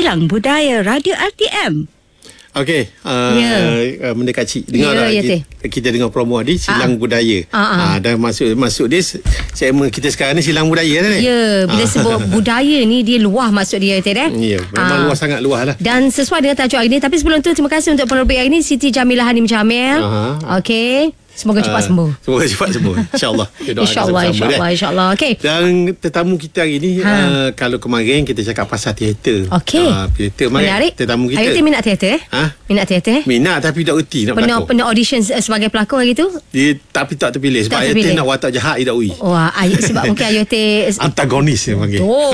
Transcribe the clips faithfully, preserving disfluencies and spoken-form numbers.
Silang Budaya Radio R T M. Okey, uh, Ya. uh, benda kacik dengar Ya, tak ya, kita, teh. kita dengar promo tadi Silang Ah. Budaya. Ah, ah. Ah, dan masuk masuk dia segmen kita sekarang ni Silang Budaya kan? Ya, bila sebut budaya ni dia luah maksud dia Ted eh. Ya, memang Ah. luas, sangat luas lah. Dan sesuai dengan tajuk hari ni. Tapi sebelum tu terima kasih untuk penerbit hari ni Siti Jamilah Hanim Jamil. Aha. Okey. Semoga cepat Ah, sembuh. Semoga cepat sembuh. InsyaAllah. Kita doakan InsyaAllah, sama-sama, insyaAllah, kan? insyaAllah. Okey. Dan tetamu kita hari ni, Ha. uh, kalau kemarin kita cakap pasal teater. Okey. Uh, teater, mari Menarik. tetamu kita. Ayu minat teater eh? Ha? Minat teater eh? Minat tapi tak reti nak Pernah berlakon. pernah audition eh, sebagai pelakon hari tu? Dia tapi tak terpilih sebab Tak Ayu terpilih. nak watak jahat, dia tak ui. Wah, Ayu sebab mungkin Ayu teh Antagonis dia panggil. Oh.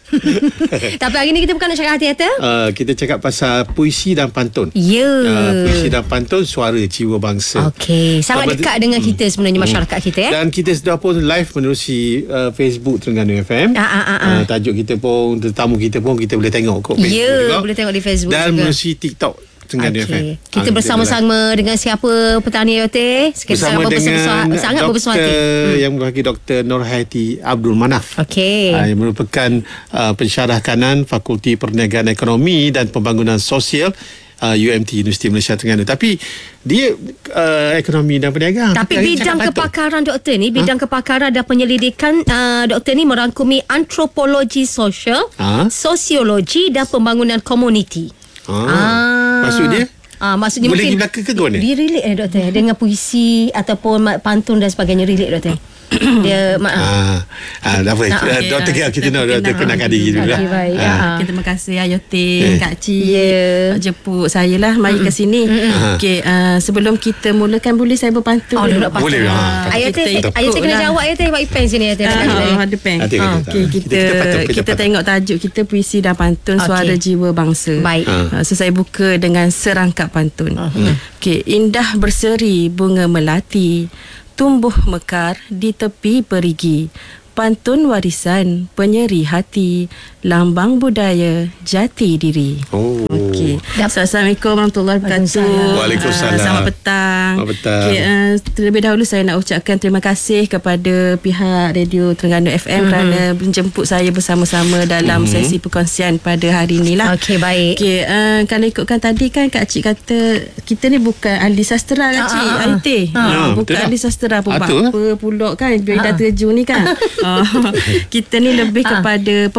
Tapi hari ni kita bukan nak cakap teater. Uh, kita cakap pasal puisi dan pantun. Ya. Uh, puisi dan pantun suara jiwa bangsa. Okey, sangat Apa- dekat dengan kita sebenarnya masyarakat kita eh. Dan kita sudah pun live menerusi uh, Facebook Terengganu F M. Ah, ah, ah, ah. Uh, tajuk kita pun, tetamu kita pun kita boleh tengok kat Facebook Ya, juga. boleh tengok di Facebook Dan juga. menerusi TikTok Terengganu F M. Okey. Kita Ah, bersama-sama dengan siapa petani Yote? Kita bersama sangat dengan berbesar, sangat berbesar hati. doktor yang berbahagia Doktor Nurhayati Abdul Manaf. Okey. Uh, yang merupakan uh, pensyarah kanan Fakulti Perniagaan Ekonomi dan Pembangunan Sosial uh, U M T Universiti Malaysia Terengganu. Tapi dia uh, ekonomi dan perniagaan. Tapi Tapi bidang cakap pantun. kepakaran doktor ni, bidang ha? kepakaran dan penyelidikan uh, doktor ni merangkumi antropologi sosial, Ha? sosiologi dan pembangunan komuniti. Ah. Maksud dia? Ah, maksudnya Boleh mungkin pergi belakang ke mana? dia relate eh doktor dengan puisi ataupun ma- pantun dan sebagainya, relate doktor. Dia mak Ah, ah, dah apa? Ah, Ah, okey, doktor kita, ah, kita nak kita doktor kenal. kenalkan diri dulu lah. Okey, baik. Ah. Ah. Okay, terima kasih Ayote, Eh. Kak Cik Ya. jemput saya lah mari ke sini. Okay, uh, sebelum kita mulakan boleh saya berpantun Oh, dulu? nak pantun. Boleh, ah. Ayah teh, Kita ayah teh kena ikut jawab ayah teh pakai pen sini ayah teh. Ah, Ah, ada pen. Ah, tengok, Ah, tengok. okay, Kita- kita kita pantun, kita kita pantun. tengok tajuk kita puisi dan pantun Okey. suara jiwa bangsa. Baik. Ah, so saya buka dengan serangkap pantun. Okay, indah berseri bunga melati, tumbuh mekar di tepi perigi. Pantun warisan penyeri hati, lambang budaya jati diri. Oh. Okey. Dap- Assalamualaikum warahmatullahi wabarakatuh. Waalaikumsalam. Waalaikumsalam. Uh, selamat petang. Selamat petang. Okay, uh, terlebih dahulu saya nak ucapkan terima kasih kepada pihak Radio Terengganu F M mm-hmm. kerana menjemput saya bersama-sama dalam mm-hmm. sesi perkongsian pada hari ini lah. Okey, baik. Okey, uh, kalau ikutkan tadi kan Kak Cik kata kita ni bukan ahli sastra Kak Cik. Ah, ah, ah. Aite. Ah, Uh, betul bukan lah. ahli sastra pun Ah, tu lah. apa pula kan bila dah terjun ni kan. Uh, kita ni lebih kepada